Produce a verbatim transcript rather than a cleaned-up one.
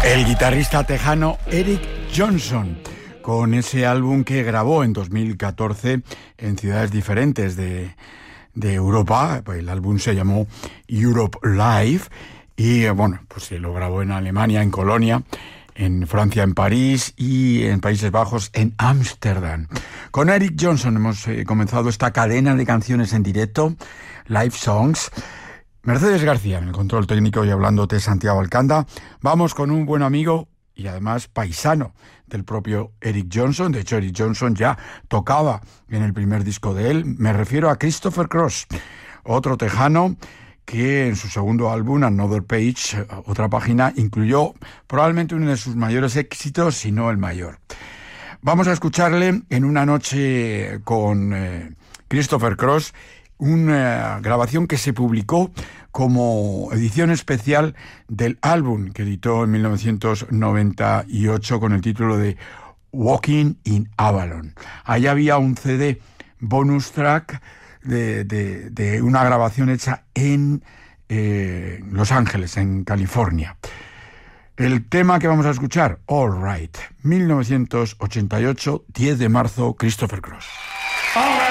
El guitarrista tejano Eric Johnson, con ese álbum que grabó en dos mil catorce en ciudades diferentes de, de Europa. El álbum se llamó Europe Live y, bueno, pues se lo grabó en Alemania, en Colonia, en Francia, en París y en Países Bajos, en Ámsterdam. Con Eric Johnson hemos eh, comenzado esta cadena de canciones en directo, Live Songs. Mercedes García, en el control técnico, y hablándote Santiago Alcanda. Vamos con un buen amigo y además paisano del propio Eric Johnson. De hecho, Eric Johnson ya tocaba en el primer disco de él. Me refiero a Christopher Cross, otro tejano que en su segundo álbum, Another Page, otra página, incluyó probablemente uno de sus mayores éxitos, si no el mayor. Vamos a escucharle en una noche con eh, Christopher Cross, una grabación que se publicó como edición especial del álbum que editó en mil novecientos noventa y ocho con el título de Walking in Avalon. Ahí había un C D bonus track de, de, de una grabación hecha en eh, Los Ángeles, en California. El tema que vamos a escuchar, All Right, mil novecientos ochenta y ocho, diez de marzo, Christopher Cross. All right.